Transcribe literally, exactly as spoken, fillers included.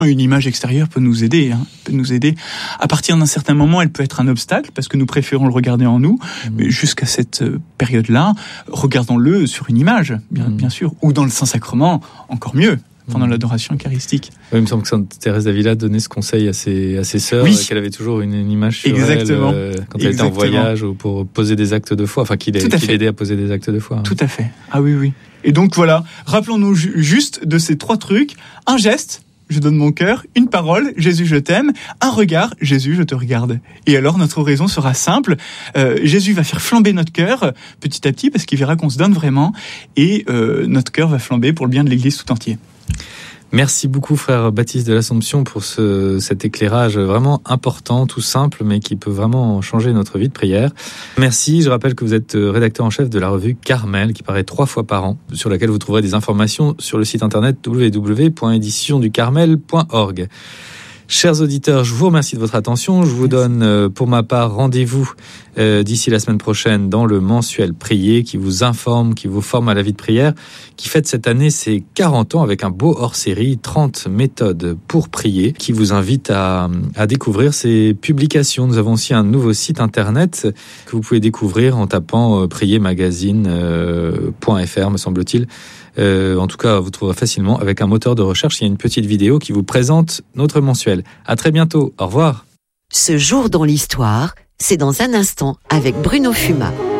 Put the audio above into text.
Une image extérieure peut nous aider, hein, peut nous aider. À partir d'un certain moment, elle peut être un obstacle parce que nous préférons le regarder en nous. Mmh. Mais jusqu'à cette période-là, regardons-le sur une image, bien, mmh. bien sûr, ou dans le Saint-Sacrement, encore mieux. Pendant mmh. l'adoration eucharistique. Oui, il me semble que Sainte Thérèse d'Avila donnait ce conseil à ses, à ses sœurs, oui. qu'elle avait toujours une, une image sur Exactement. elle euh, quand elle Exactement. était en voyage ou pour poser des actes de foi, enfin qu'il, qu'il aidait à poser des actes de foi. Tout à fait. Ah oui, oui. Et donc voilà, rappelons-nous ju- juste de ces trois trucs. Un geste, je donne mon cœur. Une parole, Jésus, je t'aime. Un regard, Jésus, je te regarde. Et alors notre oraison sera simple. Euh, Jésus va faire flamber notre cœur petit à petit parce qu'il verra qu'on se donne vraiment. Et euh, notre cœur va flamber pour le bien de l'Église tout entier. Merci beaucoup, frère Baptiste de l'Assomption, pour ce, cet éclairage vraiment important, tout simple, mais qui peut vraiment changer notre vie de prière. Merci. Je rappelle que vous êtes rédacteur en chef de la revue Carmel, qui paraît trois fois par an, sur laquelle vous trouverez des informations sur le site internet w w w point édition du carmel point org. Chers auditeurs, je vous remercie de votre attention. Je vous donne, euh, pour ma part, rendez-vous euh, d'ici la semaine prochaine dans le mensuel Prier, qui vous informe, qui vous forme à la vie de prière, qui fête cette année ses quarante ans avec un beau hors-série, trente méthodes pour prier, qui vous invite à, à découvrir ces publications. Nous avons aussi un nouveau site internet que vous pouvez découvrir en tapant euh, prier magazine point f r, me semble-t-il. Euh, en tout cas, vous trouverez facilement avec un moteur de recherche. Il y a une petite vidéo qui vous présente notre mensuel. À très bientôt. Au revoir. Ce jour dans l'histoire, c'est dans un instant avec Bruno Fuma.